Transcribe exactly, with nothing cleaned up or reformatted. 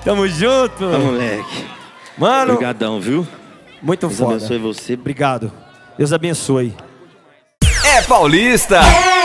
Tamo junto. Tá, moleque. Mano. Obrigadão, viu? Muito Deus foda. abençoe você. Obrigado. Deus abençoe. É paulista. É